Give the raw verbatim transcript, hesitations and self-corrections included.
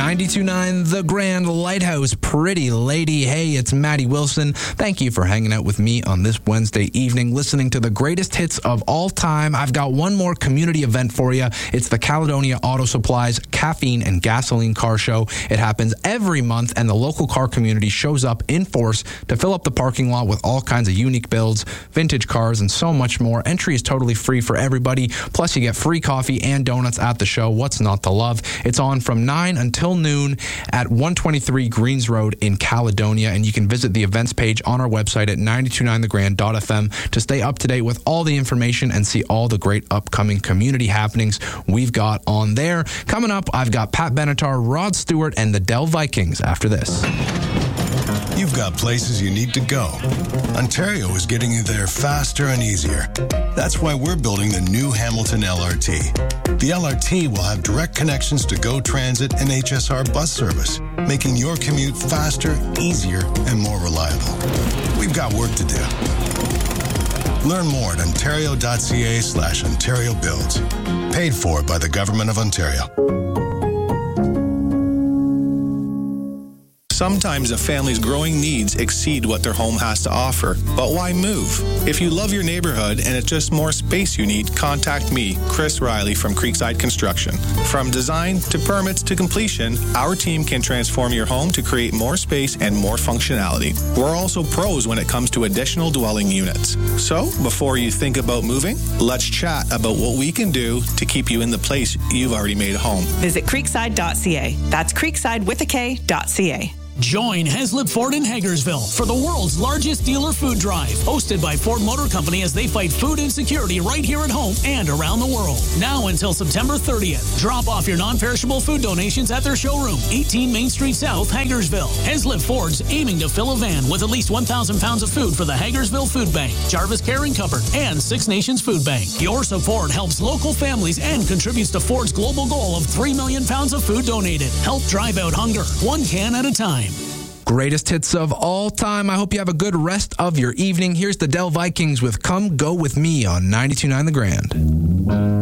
ninety-two point nine The Grand Lighthouse. Pretty lady. Hey, it's Maddie Wilson. Thank you for hanging out with me on this Wednesday evening, listening to the greatest hits of all time. I've got one more community event for you. It's the Caledonia Auto Supplies Caffeine and Gasoline Car Show. It happens every month, and the local car community shows up in force to fill up the parking lot with all kinds of unique builds, vintage cars, and so much more. Entry is totally free for everybody. Plus, you get free coffee and donuts at the show. What's not to love? It's on from nine until noon at one twenty-three Greens Road in Caledonia, and you can visit the events page on our website at nine two nine the grand dot f m to stay up to date with all the information and see all the great upcoming community happenings we've got on there. Coming up, I've got Pat Benatar, Rod Stewart, and the Dell Vikings after this. You've got places you need to go. Ontario is getting you there faster and easier. That's why we're building the new Hamilton L R T. The L R T will have direct connections to GO Transit and H S R bus service, making your commute faster, easier, and more reliable. We've got work to do. Learn more at ontario.ca slash Ontario Builds. Paid for by the Government of Ontario. Sometimes a family's growing needs exceed what their home has to offer. But why move? If you love your neighborhood and it's just more space you need, contact me, Chris Riley from Creekside Construction. From design to permits to completion, our team can transform your home to create more space and more functionality. We're also pros when it comes to additional dwelling units. So, before you think about moving, let's chat about what we can do to keep you in the place you've already made a home. Visit creekside dot c a. That's creekside with a K dot c a. Join Heslip Ford in Hagersville for the world's largest dealer food drive, hosted by Ford Motor Company as they fight food insecurity right here at home and around the world. Now until September thirtieth. Drop off your non-perishable food donations at their showroom, eighteen Main Street South, Hagersville. Heslip Ford's aiming to fill a van with at least one thousand pounds of food for the Hagersville Food Bank, Jarvis Caring Cupboard, and Six Nations Food Bank. Your support helps local families and contributes to Ford's global goal of three million pounds of food donated. Help drive out hunger, one can at a time. Greatest hits of all time. I hope you have a good rest of your evening. Here's the Dell Vikings with Come Go With Me on ninety-two point nine The Grand.